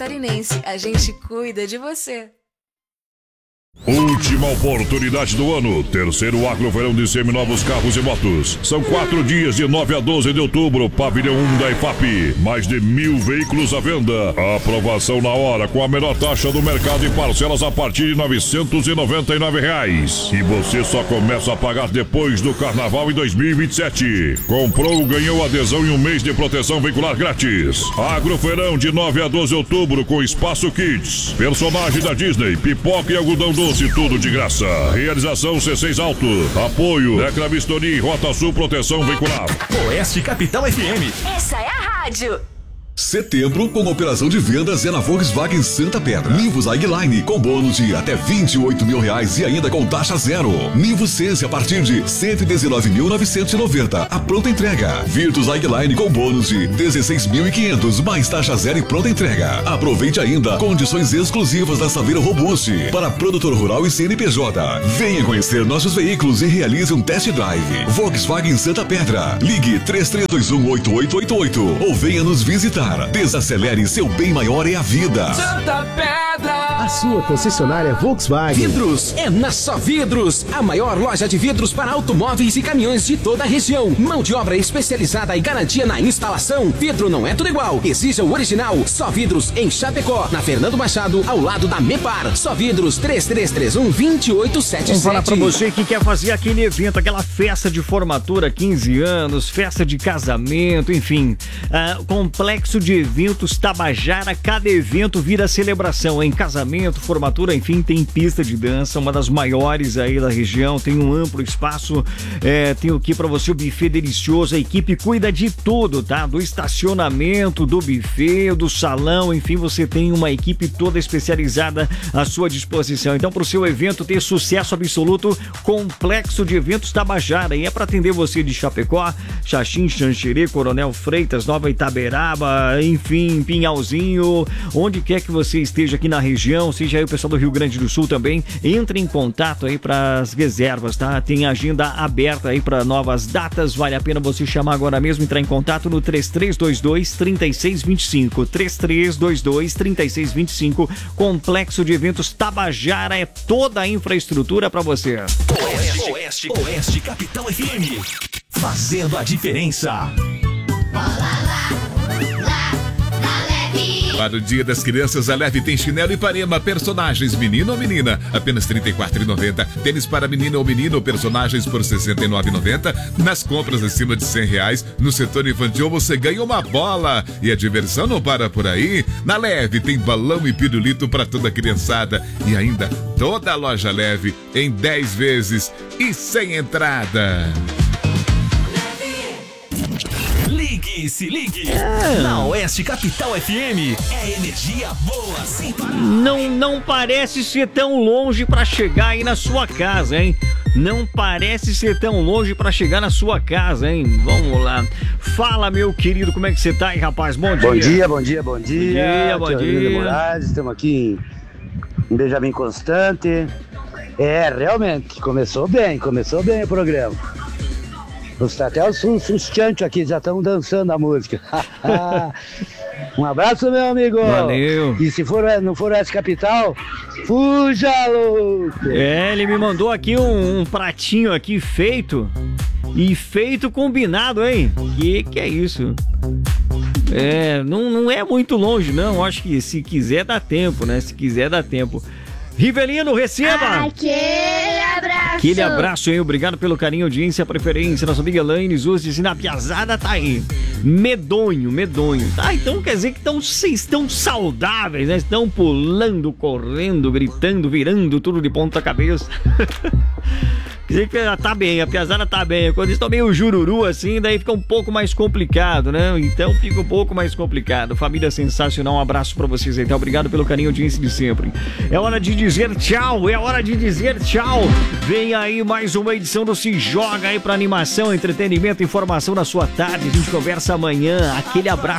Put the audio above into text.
Catarinense, a gente cuida de você. Última oportunidade do ano, terceiro Agrofeirão de seminovos carros e motos. São 4 dias de 9 a 12 de outubro, pavilhão 1 da IFAP. Mais de 1.000 veículos à venda. Aprovação na hora, com a menor taxa do mercado e parcelas a partir de R$ 999. E você só começa a pagar depois do Carnaval em 2027. Comprou, ganhou adesão e um mês de proteção veicular grátis. Agrofeirão de 9 a 12 de outubro com Espaço Kids. Personagem da Disney, pipoca e algodão doce, tudo de graça. Realização C6 Alto. Apoio Decra Vistoria e Rota Sul Proteção Veicular. Oeste Capital FM. Essa é a rádio. Setembro, com operação de vendas é na Volkswagen Santa Pedra. Nivus Highline com bônus de até R$28 mil e ainda com taxa zero. Nivus Sense a partir de R$119.990. A pronta entrega. Virtus Highline com bônus de R$16.500 mais taxa zero e pronta entrega. Aproveite ainda condições exclusivas da Saveiro Robuste para produtor rural e CNPJ. Venha conhecer nossos veículos e realize um test drive. Volkswagen Santa Pedra. Ligue 33218888 ou venha nos visitar. Desacelere, seu bem maior é a vida. Santa Pedra! A sua concessionária Volkswagen. Vidros é na Só Vidros, a maior loja de vidros para automóveis e caminhões de toda a região. Mão de obra especializada e garantia na instalação. Vidro não é tudo igual. Exija o original. Só Vidros em Chapecó, na Fernando Machado, ao lado da Mepar. Só Vidros 3331-2877. Vamos falar pra você que quer fazer aquele evento, aquela festa de formatura, 15 anos, festa de casamento, enfim, complexo de eventos Tabajara. Cada evento vira celebração, em casamento, formatura, enfim, tem pista de dança, uma das maiores aí da região, tem um amplo espaço, tem aqui pra você o buffet delicioso, a equipe cuida de tudo, tá? Do estacionamento, do buffet, do salão, enfim, você tem uma equipe toda especializada à sua disposição. Então, pro seu evento ter sucesso absoluto, complexo de eventos Tabajara, e é pra atender você de Chapecó, Xaxim, Xanxerê, Coronel Freitas, Nova Itaberaba, enfim, Pinhalzinho, onde quer que você esteja aqui na região, seja aí o pessoal do Rio Grande do Sul também, entre em contato aí para as reservas, tá? Tem agenda aberta aí para novas datas, vale a pena você chamar agora mesmo, entrar em contato no 3322-3625, 3322-3625, Complexo de Eventos Tabajara, é toda a infraestrutura para você. Oeste Capital FM, fazendo a diferença. Para o Dia das Crianças, a Leve tem chinelo Ipanema, personagens menino ou menina, apenas R$ 34,90. Tênis para menino ou menino, personagens por R$ 69,90. Nas compras acima de R$100, no setor infantil você ganha uma bola. E a diversão não para por aí. Na Leve tem balão e pirulito para toda a criançada. E ainda toda a loja Leve em 10 vezes e sem entrada. Se ligue. Na Oeste Capital FM é energia boa sem parar. Não parece ser tão longe pra chegar aí na sua casa, hein? Não parece ser tão longe pra chegar na sua casa, hein? Vamos lá. Fala, meu querido, como é que você tá aí, rapaz? Bom dia. Bom dia. Bom dia. Moraes, estamos aqui em Benjamin Constante. Realmente, começou bem o programa. Até os sustantes aqui já estão dançando a música. Um abraço, meu amigo. Valeu. E se não for essa capital, fuja, louco. Ele me mandou aqui um pratinho aqui feito. E feito combinado, hein? Que é isso? Não é muito longe, não. Acho que se quiser dá tempo, né? Se quiser dá tempo. Rivelino, receba! Aquele abraço, hein? Obrigado pelo carinho, audiência, preferência. Nossa amiga Elaine Zuz dizendo, a piazada tá aí. Medonho. Tá, então quer dizer que vocês estão saudáveis, né? Estão pulando, correndo, gritando, virando tudo de ponta cabeça. Quer dizer que tá bem, a piazada tá bem. Quando eles estão meio jururu assim, daí fica um pouco mais complicado, né? Então fica um pouco mais complicado. Família sensacional, um abraço pra vocês aí, tá? Obrigado pelo carinho, audiência de sempre. É hora de dizer tchau, Vem aí mais uma edição do Se Joga aí pra animação, entretenimento, informação na sua tarde. A gente conversa amanhã. Aquele abraço.